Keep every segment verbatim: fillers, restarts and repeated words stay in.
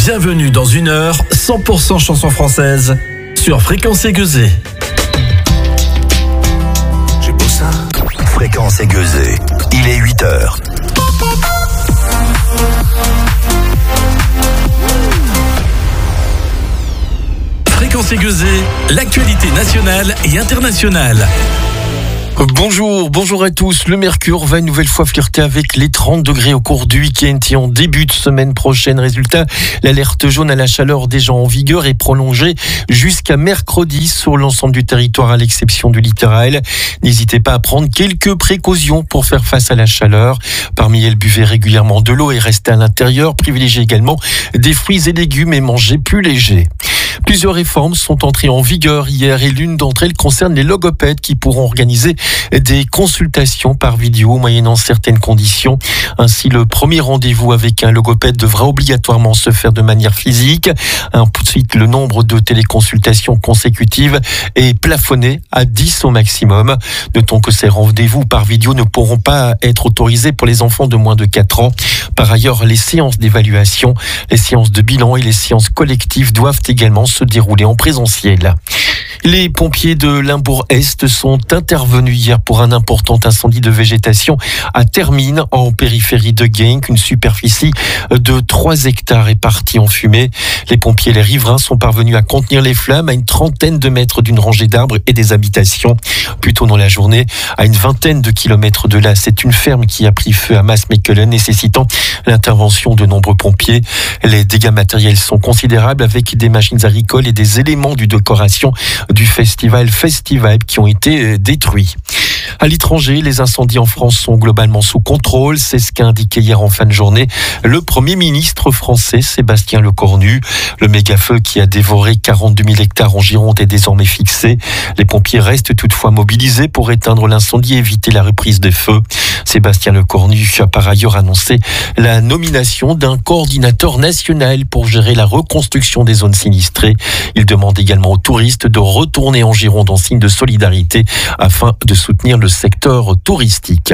Bienvenue dans une heure cent pour cent chanson française sur Fréquence Aiguisée. J'ai beau ça. Fréquence Aiguisée. Il est huit heures. Fréquence Aiguisée, l'actualité nationale et internationale. Bonjour, bonjour à tous. Le mercure va une nouvelle fois flirter avec les trente degrés au cours du week-end et en début de semaine prochaine. Résultat, l'alerte jaune à la chaleur déjà en vigueur est prolongée jusqu'à mercredi sur l'ensemble du territoire à l'exception du littoral. N'hésitez pas à prendre quelques précautions pour faire face à la chaleur. Parmi elles, buvez régulièrement de l'eau et restez à l'intérieur. Privilégiez également des fruits et légumes et mangez plus léger. Plusieurs réformes sont entrées en vigueur hier et l'une d'entre elles concerne les logopèdes qui pourront organiser des consultations par vidéo moyennant certaines conditions. Ainsi, le premier rendez-vous avec un logopède devra obligatoirement se faire de manière physique. Ensuite, le nombre de téléconsultations consécutives est plafonné à dix au maximum. Notons que ces rendez-vous par vidéo ne pourront pas être autorisés pour les enfants de moins de quatre ans. Par ailleurs, les séances d'évaluation, les séances de bilan et les séances collectives doivent également se dérouler en présentiel. Les pompiers de Limbourg-Est sont intervenus hier pour un important incendie de végétation à Termine, en périphérie de Genk. Une superficie de trois hectares est partie en fumée. Les pompiers et les riverains sont parvenus à contenir les flammes à une trentaine de mètres d'une rangée d'arbres et des habitations. Plus tôt dans la journée, à une vingtaine de kilomètres de là, c'est une ferme qui a pris feu à Maasmechelen, nécessitant l'intervention de nombreux pompiers. Les dégâts matériels sont considérables avec des machines agricoles et des éléments de décoration du festival Festival qui ont été détruits. À l'étranger, les incendies en France sont globalement sous contrôle. C'est ce qu'a indiqué hier en fin de journée le Premier ministre français Sébastien Lecornu. Le méga-feu qui a dévoré quarante-deux mille hectares en Gironde est désormais fixé. Les pompiers restent toutefois mobilisés pour éteindre l'incendie et éviter la reprise des feux. Sébastien Lecornu a par ailleurs annoncé la nomination d'un coordinateur national pour gérer la reconstruction des zones sinistrées. Il demande également aux touristes de retourner en Gironde en signe de solidarité afin de soutenir le secteur touristique.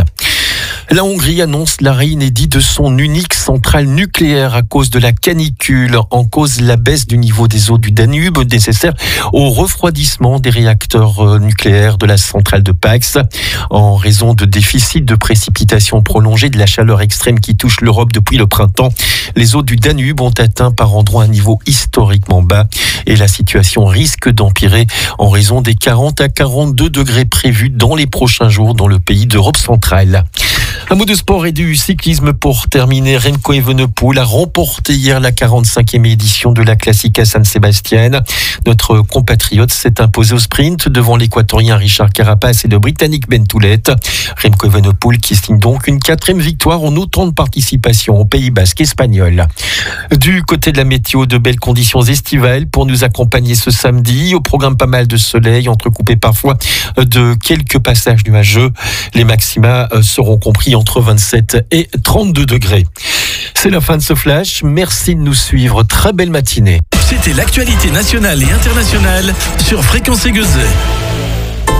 La Hongrie annonce l'arrêt inédit de son unique centrale nucléaire à cause de la canicule. En cause, la baisse du niveau des eaux du Danube nécessaire au refroidissement des réacteurs nucléaires de la centrale de Pax. En raison de déficits de précipitations prolongées, de la chaleur extrême qui touche l'Europe depuis le printemps, les eaux du Danube ont atteint par endroits un niveau historiquement bas et la situation risque d'empirer en raison des quarante à quarante-deux degrés prévus dans les prochains jours dans le pays d'Europe centrale. Un mot de sport et du cyclisme pour terminer. Remco Evenepoel a remporté hier la quarante-cinquième édition de la Classica San Sebastian. Notre compatriote s'est imposé au sprint devant l'équatorien Richard Carapaz et le britannique Ben Toulet. Remco Evenepoel qui signe donc une quatrième victoire en autant de participations au Pays Basque espagnol. Du côté de la météo, de belles conditions estivales pour nous accompagner ce samedi. Au programme, pas mal de soleil, entrecoupé parfois de quelques passages nuageux. Les maxima seront compris entre vingt-sept et trente-deux degrés. C'est la fin de ce flash. Merci de nous suivre. Très belle matinée. C'était l'actualité nationale et internationale sur Fréquence Aiguisée.